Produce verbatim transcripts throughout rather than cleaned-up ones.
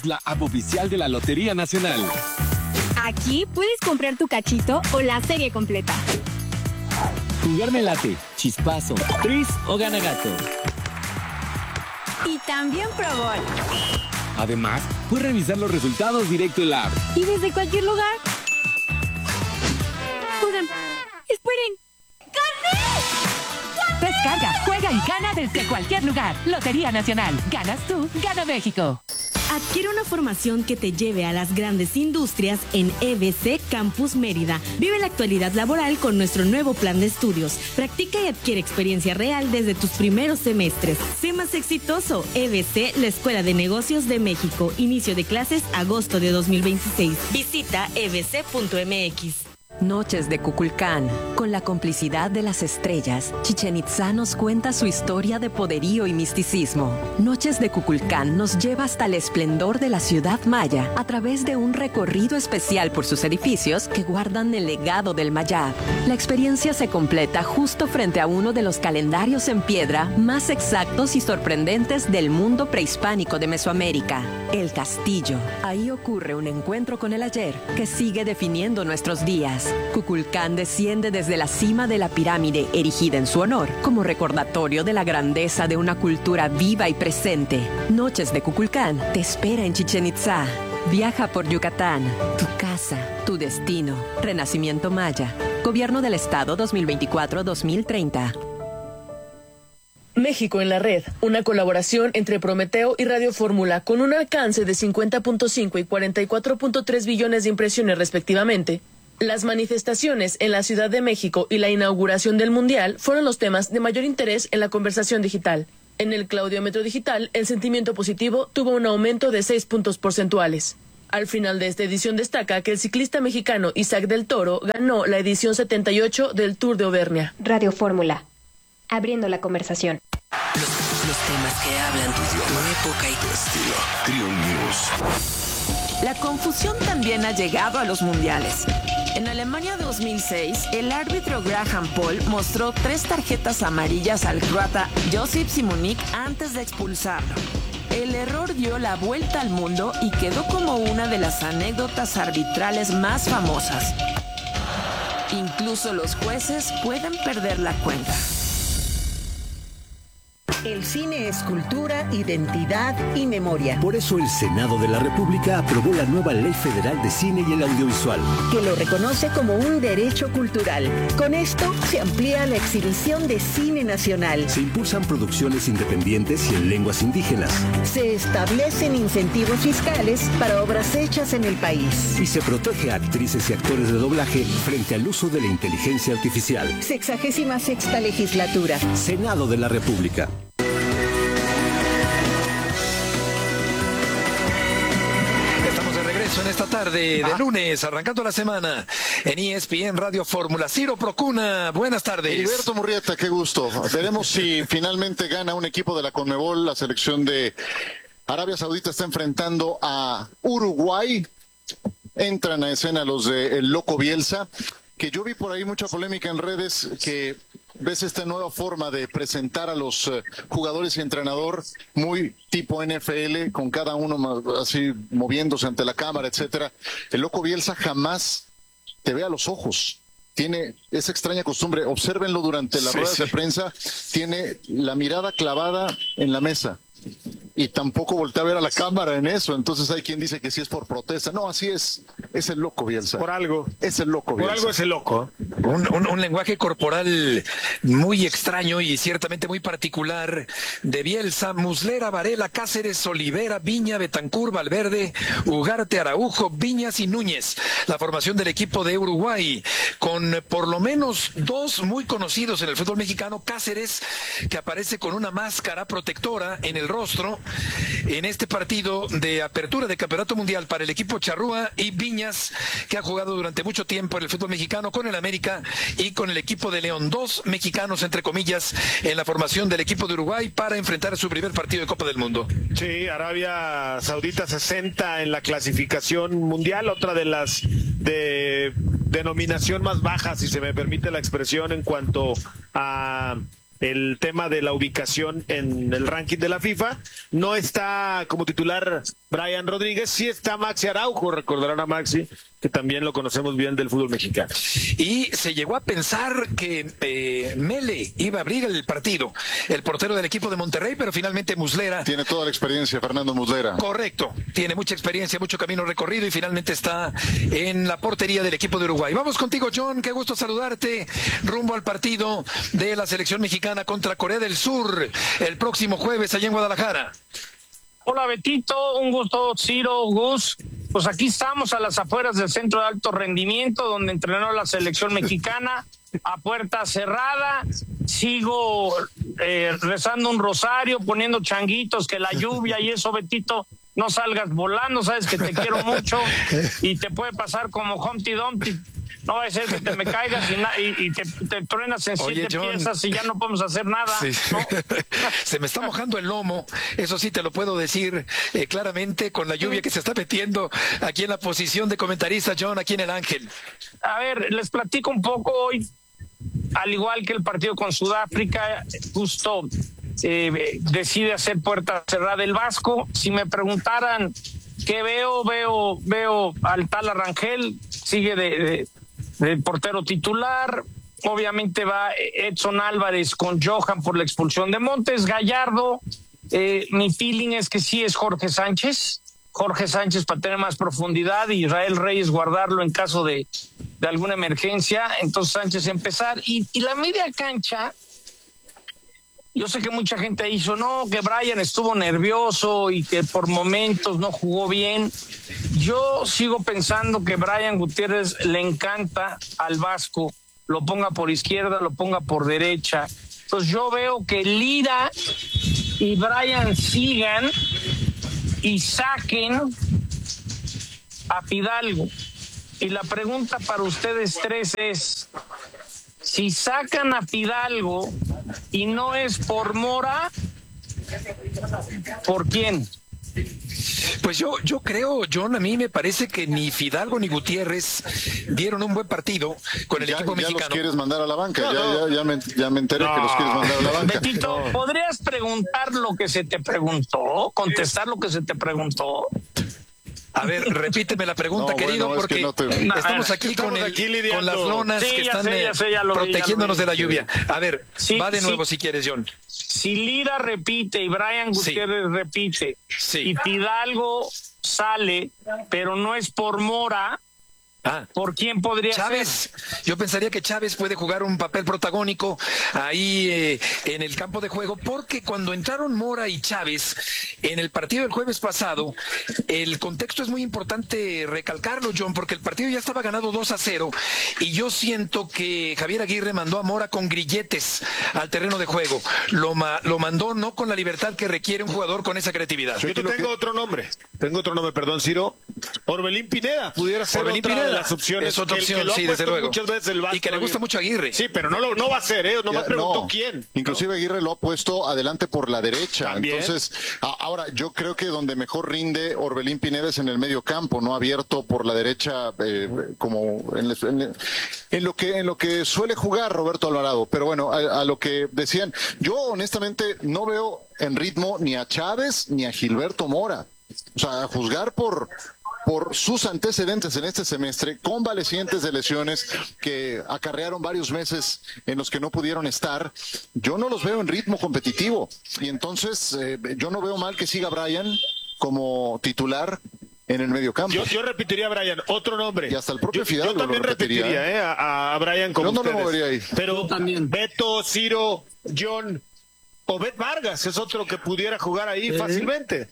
La app oficial de la Lotería Nacional. Aquí puedes comprar tu cachito o la serie completa. Jugar me late, chispazo, tris o gana gato. Y también Pro Bowl. Además, puedes revisar los resultados directo en la app. Y desde cualquier lugar. Oigan, esperen. ¡Gané! Descarga, juega y gana desde cualquier lugar. Lotería Nacional. Ganas tú, gana México. Adquiere una formación que te lleve a las grandes industrias en E B C Campus Mérida. Vive la actualidad laboral con nuestro nuevo plan de estudios. Practica y adquiere experiencia real desde tus primeros semestres. Sé más exitoso. E B C, la Escuela de Negocios de México. Inicio de clases agosto de dos mil veintiséis. Visita e b c punto m x. Noches de Cuculcán. Con la complicidad de las estrellas, Chichén Itzá nos cuenta su historia de poderío y misticismo. Noches de Cuculcán nos lleva hasta el esplendor de la ciudad maya a través de un recorrido especial por sus edificios que guardan el legado del Mayab. La experiencia se completa justo frente a uno de los calendarios en piedra más exactos y sorprendentes del mundo prehispánico de Mesoamérica, el Castillo. Ahí ocurre un encuentro con el ayer que sigue definiendo nuestros días. Cuculcán desciende desde la cima de la pirámide erigida en su honor, como recordatorio de la grandeza de una cultura viva y presente. Noches de Cuculcán te espera en Chichén Itzá. Viaja por Yucatán, tu casa, tu destino. Renacimiento Maya. Gobierno del Estado dos mil veinticuatro a dos mil treinta. México en la red, una colaboración entre Prometeo y Radio Fórmula con un alcance de cincuenta punto cinco y cuarenta y cuatro punto tres billones de impresiones respectivamente. Las manifestaciones en la Ciudad de México y la inauguración del Mundial fueron los temas de mayor interés en la conversación digital. En el claudiómetro digital, el sentimiento positivo tuvo un aumento de seis puntos porcentuales. Al final de esta edición destaca que el ciclista mexicano Isaac del Toro ganó la edición setenta y ocho del Tour de Auvernia. Radio Fórmula, abriendo la conversación. Los, los temas que hablan tu idioma, época y tu estilo. Trio News. La confusión también ha llegado a los mundiales. En Alemania dos mil seis, el árbitro Graham Paul mostró tres tarjetas amarillas al croata Josip Simonik antes de expulsarlo. El error dio la vuelta al mundo y quedó como una de las anécdotas arbitrales más famosas. Incluso los jueces pueden perder la cuenta. El cine es cultura, identidad y memoria. Por eso el Senado de la República aprobó la nueva Ley Federal de Cine y el Audiovisual, que lo reconoce como un derecho cultural. Con esto se amplía la exhibición de cine nacional. Se impulsan producciones independientes y en lenguas indígenas. Se establecen incentivos fiscales para obras hechas en el país. Y se protege a actrices y actores de doblaje frente al uso de la inteligencia artificial. Sexagésima sexta legislatura. Senado de la República. En esta tarde de ah. lunes, arrancando la semana en E S P N Radio Fórmula. Ciro Procuna, buenas tardes. Heriberto Murrieta, qué gusto. Veremos si finalmente gana un equipo de la Conmebol. La selección de Arabia Saudita está enfrentando a Uruguay. Entran a escena los de El Loco Bielsa, que yo vi por ahí mucha polémica en redes, que ves esta nueva forma de presentar a los uh, jugadores y entrenador muy tipo N F L, con cada uno más, así moviéndose ante la cámara, etcétera. El Loco Bielsa jamás te ve a los ojos. Tiene esa extraña costumbre, obsérvenlo durante las sí, ruedas sí. de prensa, tiene la mirada clavada en la mesa. Y tampoco voltea a ver a la cámara en eso. Entonces hay quien dice que sí es por protesta. No, así es. Es el Loco Bielsa. Por algo. Es el Loco Bielsa. Por algo es el loco. Un, un, un lenguaje corporal muy extraño y ciertamente muy particular de Bielsa. Muslera, Varela, Cáceres, Olivera, Viña, Betancur, Valverde, Ugarte, Araujo, Viñas y Núñez. La formación del equipo de Uruguay, con por lo menos dos muy conocidos en el fútbol mexicano. Cáceres, que aparece con una máscara protectora en el rostro en este partido de apertura de Campeonato Mundial para el equipo charrúa, y Viñas, que ha jugado durante mucho tiempo en el fútbol mexicano con el América y con el equipo de León. Dos mexicanos, entre comillas, en la formación del equipo de Uruguay para enfrentar su primer partido de Copa del Mundo. Sí, Arabia Saudita sesenta en la clasificación mundial, otra de las de denominación más baja, si se me permite la expresión, en cuanto a el tema de la ubicación en el ranking de la FIFA. No está como titular Brian Rodríguez, sí está Maxi Araujo, recordarán a Maxi, que también lo conocemos bien del fútbol mexicano. Y se llegó a pensar que eh, Mele iba a abrir el partido, el portero del equipo de Monterrey, pero finalmente Muslera. Tiene toda la experiencia, Fernando Muslera. Correcto, tiene mucha experiencia, mucho camino recorrido y finalmente está en la portería del equipo de Uruguay. Vamos contigo, John, qué gusto saludarte, rumbo al partido de la selección mexicana contra Corea del Sur, el próximo jueves allá en Guadalajara. Hola Betito, un gusto, Ciro, Gus. Pues aquí estamos a las afueras del Centro de Alto Rendimiento, donde entrenó la selección mexicana, a puerta cerrada. Sigo eh, rezando un rosario, poniendo changuitos, que la lluvia y eso, Betito, no salgas volando, sabes que te quiero mucho y te puede pasar como Humpty Dumpty. No va a ser que te me caigas y, na- y, y te, te truenas en Oye, siete John, piezas y ya no podemos hacer nada. Sí. ¿No? Se me está mojando el lomo, eso sí te lo puedo decir eh, claramente con la lluvia que se está metiendo aquí en la posición de comentarista, John, aquí en el Ángel. A ver, les platico un poco hoy, al igual que el partido con Sudáfrica, justo eh, decide hacer puerta cerrada el Vasco. Si me preguntaran qué veo, veo, veo al Tala Rangel, sigue de, de, de portero titular. Obviamente va Edson Álvarez con Johan por la expulsión de Montes. Gallardo, eh, mi feeling es que sí es Jorge Sánchez. Jorge Sánchez para tener más profundidad y Israel Reyes guardarlo en caso de, de alguna emergencia. Entonces Sánchez empezar. Y, y la media cancha, yo sé que mucha gente hizo, no, que Brian estuvo nervioso y que por momentos no jugó bien. Yo sigo pensando que Brian Gutiérrez le encanta al Vasco, lo ponga por izquierda, lo ponga por derecha. Entonces yo veo que Lira y Brian sigan y saquen a Fidalgo. Y la pregunta para ustedes tres es, si sacan a Fidalgo y no es por Mora, ¿por quién? Pues yo, yo creo, John, a mí me parece que ni Fidalgo ni Gutiérrez dieron un buen partido con el ya, equipo ya mexicano. Ya los quieres mandar a la banca, no, ya, no. Ya, ya, me, ya me enteré no. que los quieres mandar a la banca. Betito, no. ¿podrías preguntar lo que se te preguntó? ¿Contestar lo que se te preguntó? A ver, repíteme la pregunta, no, querido, bueno, porque es que no te... estamos aquí, estamos con, el, aquí con las lonas sí, que están sé, eh, sé, lo protegiéndonos vi, de la lluvia. A ver, sí, va de nuevo sí. si quieres, John. Si Lira repite y Brian Gutiérrez sí. repite sí. y Fidalgo sale, pero no es por Mora, Ah. ¿por quién podría Chávez, ser? Yo pensaría que Chávez puede jugar un papel protagónico ahí eh, en el campo de juego, porque cuando entraron Mora y Chávez en el partido del jueves pasado, el contexto es muy importante recalcarlo, John, porque el partido ya estaba ganado dos a cero y yo siento que Javier Aguirre mandó a Mora con grilletes al terreno de juego. Lo, ma lo mandó no con la libertad que requiere un jugador con esa creatividad. Yo te tengo que... otro nombre, tengo otro nombre, perdón, Ciro. Orbelín Pineda, pudiera ser Orbelín otra Pineda. de las opciones. Es otra que, opción, que lo sí, ha desde luego. Muchas veces el y que le gusta mucho a Aguirre. Sí, pero no lo no va a ser, ¿eh? No me preguntó no, quién. Inclusive Aguirre lo ha puesto adelante por la derecha. ¿También? Entonces, a, ahora yo creo que donde mejor rinde Orbelín Pineda es en el medio campo, no abierto por la derecha, eh, como en, en, en lo que en lo que suele jugar Roberto Alvarado. Pero bueno, a, a lo que decían, yo honestamente no veo en ritmo ni a Chávez ni a Gilberto Mora. O sea, a juzgar por por sus antecedentes en este semestre, convalecientes de lesiones que acarrearon varios meses en los que no pudieron estar, yo no los veo en ritmo competitivo. Y entonces eh, yo no veo mal que siga Brian como titular en el mediocampo. Yo, yo repetiría a Brian, otro nombre. Y hasta el propio yo, Fidalgo yo también lo repetiría, repetiría eh, a, a Brian como yo no ustedes. lo movería ahí. Pero también. Beto, Ciro, John, Obed Vargas es otro que pudiera jugar ahí ¿Eh? fácilmente.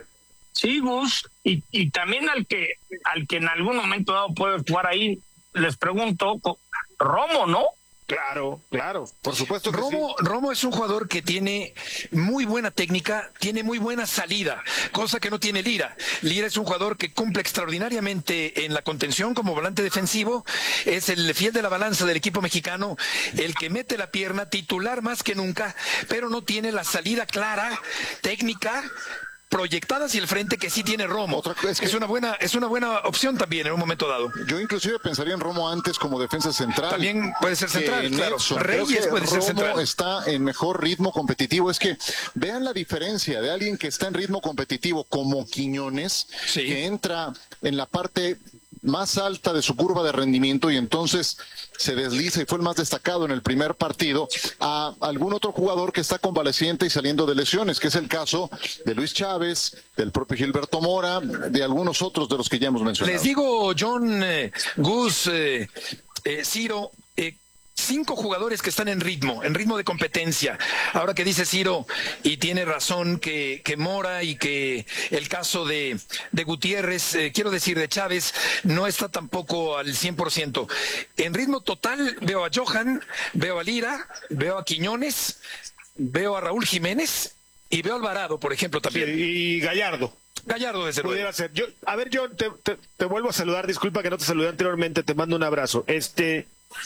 Sí, Gus, y, y también al que al que en algún momento dado puede jugar ahí, les pregunto, Romo, ¿no? Claro, claro, por supuesto que Romo, sí. Romo es un jugador que tiene muy buena técnica, tiene muy buena salida, cosa que no tiene Lira. Lira es un jugador que cumple extraordinariamente en la contención como volante defensivo, es el fiel de la balanza del equipo mexicano, el que mete la pierna, titular más que nunca, pero no tiene la salida clara, técnica, proyectada hacia el frente que sí tiene Romo. Otra cosa es que es una buena, es una buena opción también en un momento dado. Yo inclusive pensaría en Romo antes como defensa central. También puede ser central, claro. Nelson. Reyes puede ser Romo central. Está en mejor ritmo competitivo. Es que vean la diferencia de alguien que está en ritmo competitivo como Quiñones, sí. que entra en la parte más alta de su curva de rendimiento y entonces se desliza y fue el más destacado en el primer partido, a algún otro jugador que está convaleciente y saliendo de lesiones, que es el caso de Luis Chávez, del propio Gilberto Mora, de algunos otros de los que ya hemos mencionado. Les digo, John, eh, Gus, eh, eh, Ciro, eh, cinco jugadores que están en ritmo, en ritmo de competencia. Ahora que dice Ciro, y tiene razón, que, que Mora y que el caso de, de Gutiérrez, eh, quiero decir de Chávez, no está tampoco al cien por ciento. En ritmo total veo a Johan, veo a Lira, veo a Quiñones, veo a Raúl Jiménez y veo a Alvarado, por ejemplo, también. Sí, y Gallardo. Gallardo, desde luego. Pudiera ser. Yo, a ver, John, te, te, te vuelvo a saludar. Disculpa que no te saludé anteriormente. Te mando un abrazo. Este...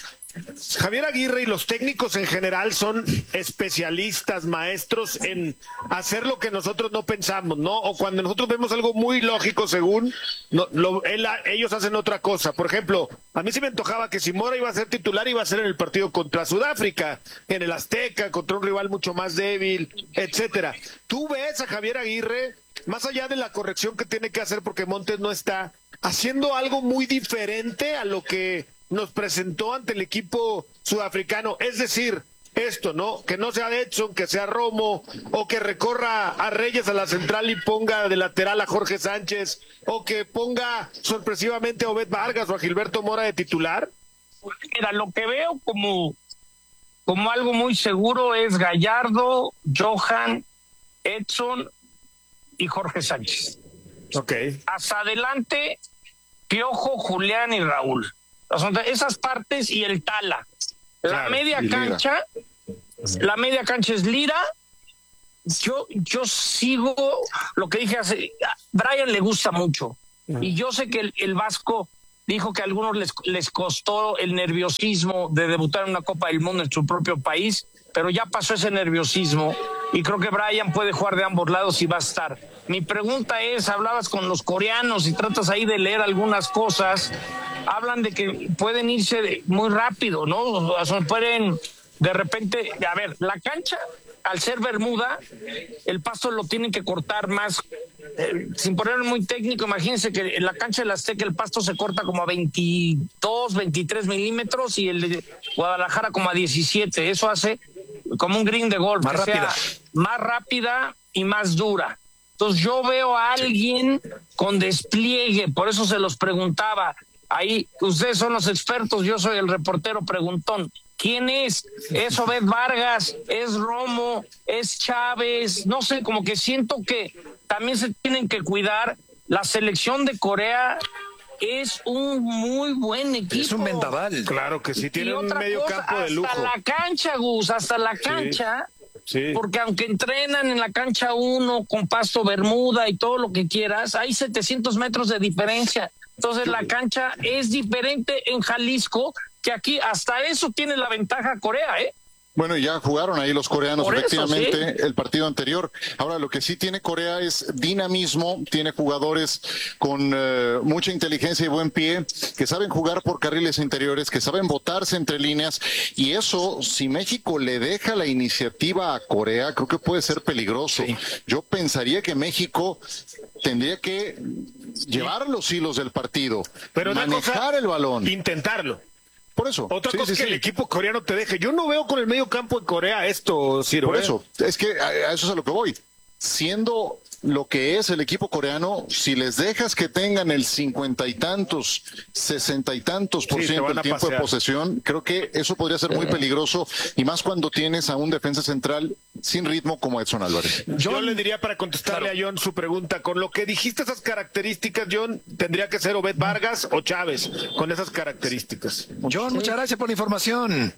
Javier Aguirre y los técnicos en general son especialistas, maestros en hacer lo que nosotros no pensamos, ¿no? O cuando nosotros vemos algo muy lógico según, no, lo, él, ellos hacen otra cosa. Por ejemplo, a mí sí me antojaba que si Mora iba a ser titular, iba a ser en el partido contra Sudáfrica, en el Azteca, contra un rival mucho más débil, etcétera. ¿Tú ves a Javier Aguirre, más allá de la corrección que tiene que hacer porque Montes no está, haciendo algo muy diferente a lo que nos presentó ante el equipo sudafricano? Es decir, esto, ¿no? Que no sea Edson, que sea Romo, o que recorra a Reyes a la central y ponga de lateral a Jorge Sánchez, o que ponga sorpresivamente a Obed Vargas o a Gilberto Mora de titular. Mira, lo que veo como, como algo muy seguro es Gallardo, Johan, Edson y Jorge Sánchez. Ok. Hasta adelante, Piojo, Julián y Raúl. Esas partes y el Tala. La Claro, media cancha, la media cancha es Lira. Yo, yo sigo lo que dije hace. A Brian le gusta mucho. Y yo sé que el, el Vasco dijo que a algunos les, les costó el nerviosismo de debutar en una Copa del Mundo en su propio país, pero ya pasó ese nerviosismo y creo que Brian puede jugar de ambos lados y va a estar. Mi pregunta es, hablabas con los coreanos y tratas ahí de leer algunas cosas, hablan de que pueden irse muy rápido, ¿no? O sea, pueden de repente, a ver, la cancha, al ser bermuda, el pasto lo tienen que cortar más, eh, sin ponerlo muy técnico. Imagínense que en la cancha del Azteca el pasto se corta como a veintidós, veintitrés milímetros y el de Guadalajara como a diecisiete. Eso hace como un green de golf, más que rápida. sea más rápida y más dura. Entonces yo veo a alguien con despliegue, por eso se los preguntaba. Ahí, ustedes son los expertos, yo soy el reportero preguntón. ¿Quién es? ¿Es Obed Vargas? ¿Es Romo? ¿Es Chávez? No sé, como que siento que también se tienen que cuidar. La selección de Corea es un muy buen equipo. Es un vendaval. Claro que sí, tiene Y un otra medio cosa, campo de lujo. hasta la cancha, Gus, hasta la cancha. Sí. Porque aunque entrenan en la cancha uno con pasto bermuda y todo lo que quieras, hay setecientos metros de diferencia. Entonces la cancha es diferente en Jalisco, que aquí hasta eso tiene la ventaja Corea, ¿eh? Bueno, ya jugaron ahí los coreanos, Por eso, efectivamente, ¿sí? el partido anterior. Ahora, lo que sí tiene Corea es dinamismo, tiene jugadores con uh, mucha inteligencia y buen pie, que saben jugar por carriles interiores, que saben botarse entre líneas, y eso, si México le deja la iniciativa a Corea, creo que puede ser peligroso. Sí. Yo pensaría que México tendría que llevar los hilos del partido, pero manejar el balón. Intentarlo. Por eso. Otra sí, cosa sí, es que sí. el equipo coreano te deje. Yo no veo con el medio campo en Corea esto, Ciro. Por ¿eh? eso, es que a, a eso es a lo que voy. Siendo lo que es el equipo coreano, si les dejas que tengan el cincuenta y tantos, sesenta y tantos por Sí, te ciento van del a tiempo de pasear. posesión, creo que eso podría ser muy peligroso, y más cuando tienes a un defensa central sin ritmo como Edson Álvarez. Yo John, le diría, para contestarle claro. a John su pregunta, con lo que dijiste esas características, John, tendría que ser Obed Vargas o Chávez, con esas características. John, muchas gracias por la información.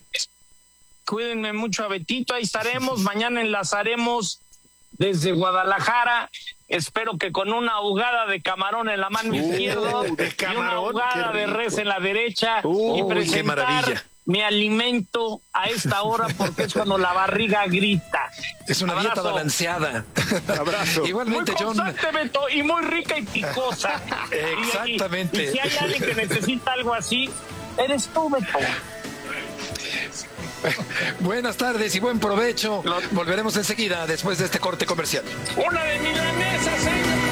Cuídenme mucho a Betito, ahí estaremos. Mañana enlazaremos desde Guadalajara. Espero que con una ahogada de camarón en la mano Uh, izquierda de y una camarón, ahogada qué de rico. res en la derecha Uy, y qué presentar maravilla. me alimento a esta hora porque es cuando la barriga grita. Es una Abrazo. dieta balanceada. Abrazo. Igualmente, muy John. constante, Beto, y muy rica y picosa. Exactamente. Y, y, y si hay alguien que necesita algo así, eres tú, Beto. Buenas tardes y buen provecho. Volveremos enseguida después de este corte comercial. Una de milanesas, ¿eh?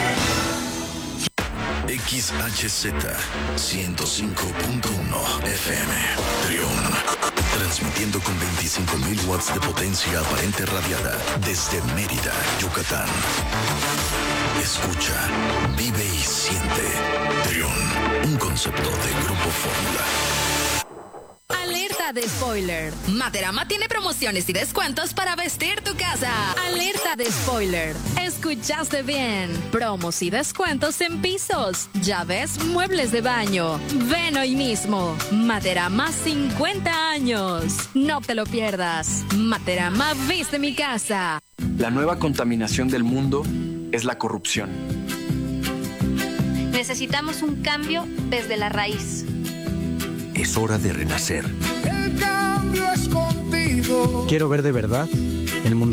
X H Z ciento cinco punto uno F M Trión, transmitiendo con veinticinco mil watts de potencia aparente radiada desde Mérida, Yucatán. Escucha, vive y siente. Trión, un concepto de Grupo Fórmula. Alerta de spoiler. Materama tiene promociones y descuentos para vestir tu casa. Alerta de spoiler. Escuchaste bien. Promos y descuentos en pisos, llaves, muebles de baño. Ven hoy mismo. Materama cincuenta años. No te lo pierdas. Materama viste mi casa. La nueva contaminación del mundo es la corrupción. Necesitamos un cambio desde la raíz. Es hora de renacer. El cambio es contigo. Quiero ver de verdad el mundo